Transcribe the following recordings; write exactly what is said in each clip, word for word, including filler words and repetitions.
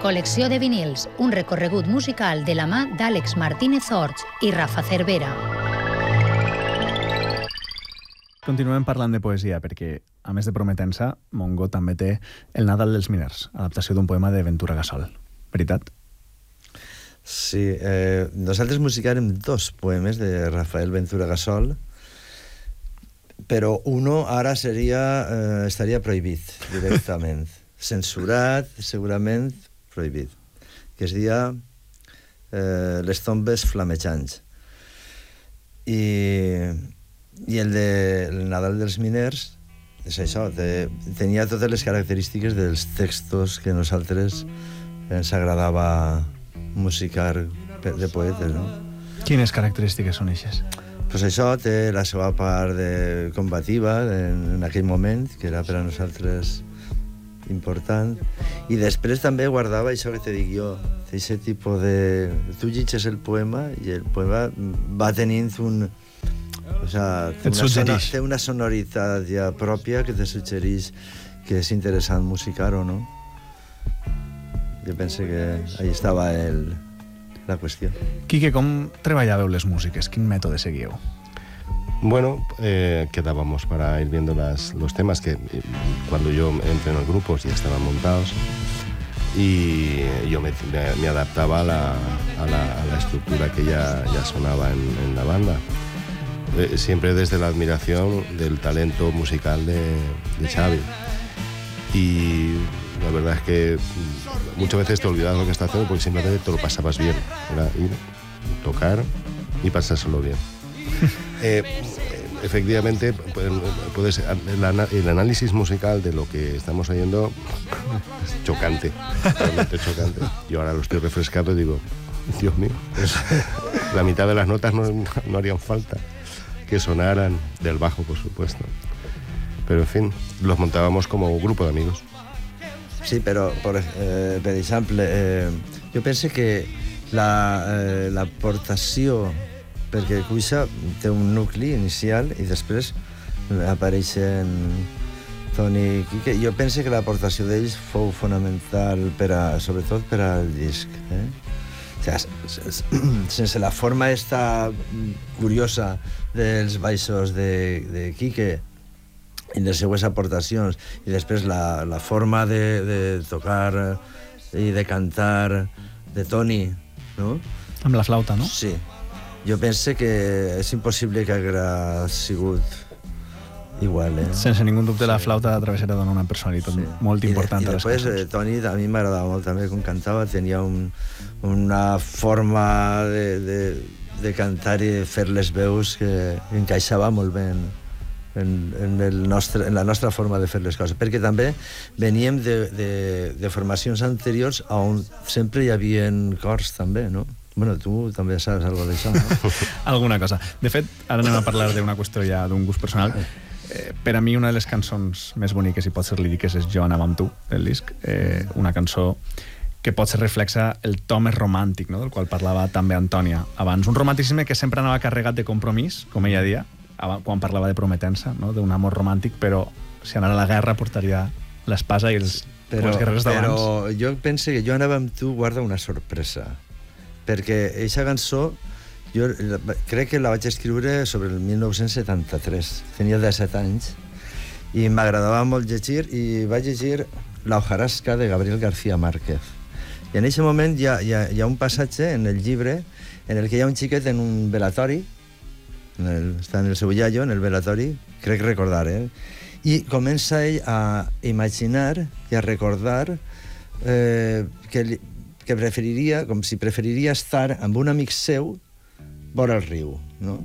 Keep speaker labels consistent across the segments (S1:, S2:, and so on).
S1: Col·lecció de vinils, un recorregut musical de la mà d'Àlex Martínez Orts i Rafa Cervera.
S2: Continuem parlant de poesia, perquè, a més de Prometença, Mongo també té El Nadal dels Miners, adaptació d'un poema de Ventura Gasol. Veritat?
S3: Sí, eh, nosaltres musicàrem dos poemes de Rafael Ventura Gasol, però uno ara seria, eh, estaria prohibit directament, censurat, segurament prohibit, que es dia eh, Les tombes flamejants. I, i el de El Nadal dels Miners és això, de, tenia totes les característiques dels textos que a nosaltres ens agradava musicar de poetes, no?
S2: Quines característiques són eixes?
S3: Pues això té la seva part de combativa en, en aquell moment, que era per a nosaltres important, i després també guardava això que te dic jo, aquest tipus de... Tu llegeixes el poema i el poema va tenint un... O sea, té, una sono, té una sonoritat ja pròpia que te suggereix que és interessant musicar o no. Jo penso que ahí estava el, la qüestió.
S2: Quique, com treballàveu les músiques? Quin mètode seguíeu?
S4: Bueno, eh, quedábamos para ir viendo las, los temas que eh, cuando yo entré en los grupos ya estaban montados y yo me, me, me adaptaba a la, a, la, a la estructura que ya, ya sonaba en, en la banda. Eh, siempre desde la admiración del talento musical de, de Xavi. Y la verdad es que muchas veces te olvidabas lo que estás haciendo porque simplemente te lo pasabas bien. Era ir, tocar y pasárselo bien. eh, efectivamente, puedes, el, el análisis musical de lo que estamos oyendo es chocante, realmente chocante. Yo ahora lo estoy refrescando y digo, Dios mío, pues, la mitad de las notas no, no harían falta que sonaran, del bajo, por supuesto. Pero, en fin, los montábamos como un grupo de amigos.
S3: Sí, però, per, eh, per exemple, eh, jo penso que la, eh, l'aportació, perquè Cuixa té un nucli inicial i després apareixen Toni i Quique. Jo penso que l'aportació d'ells fou fonamental, per a, sobretot per al disc. Eh? O sigui, sense la forma esta curiosa dels baixos de, de Quique i les seues aportacions, i després la, la forma de, de tocar i de cantar de Toni, no?
S2: Amb la flauta, no?
S3: Sí. Jo penso que és impossible que hagués sigut igual, eh?
S2: Sense ningú dubte, sí. La flauta de Travessera dona una personalitat sí. molt important.
S3: I, de, i després, eh, Toni, a mi m'agradava molt també com cantava, tenia un, una forma de, de, de cantar i de fer les veus que encaixava molt bé en, en, en, el nostre, en la nostra forma de fer les coses, perquè també veníem de, de, de formacions anteriors on sempre hi havia cors també, no? Bueno, tu també saps alguna cosa d'això, no?
S2: Alguna cosa. De fet, ara anem a parlar d'una qüestió ja d'un gust personal. Eh, per a mi, una de les cançons més boniques i pot ser líriques és Jo anava amb tu, del disc. Eh, una cançó que pot ser reflexa el to més romàntic, no? Del qual parlava també Antònia abans. Un romanticisme que sempre anava carregat de compromís, com ella dia, quan parlava de Prometença, no? D'un amor romàntic, però si anara a la guerra portaria l'espasa i els,
S3: però,
S2: els guerrers d'abans.
S3: Però jo penso que Jo anava amb tu guarda una sorpresa, perquè aquesta cançó jo crec que la vaig escriure sobre el mil nou-cents setanta-tres, tenia disset anys i m'agradava molt llegir i vaig llegir La hojarasca de Gabriel García Márquez, i en aquest moment hi ha, hi ha, hi ha un passatge en el llibre en el que hi ha un xiquet en un velatori, en el, està en el seu iaio, en el velatori, crec recordar, eh? I comença ell a imaginar i a recordar eh, que, li, que preferiria, com si preferiria estar amb un amic seu vora el riu, no?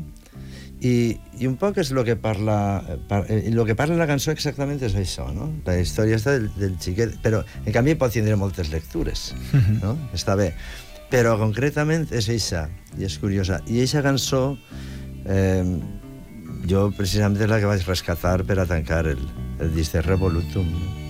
S3: I, i un poc és el que parla par, el que parla la cançó exactament és això, no? La història està del, del xiquet, però en canvi pot tindre moltes lectures, no? Està bé, però concretament és eixa, i és curiosa, i eixa cançó eh, jo precisament és la que vaig rescatar per a tancar el, el disc de Revolutum, no?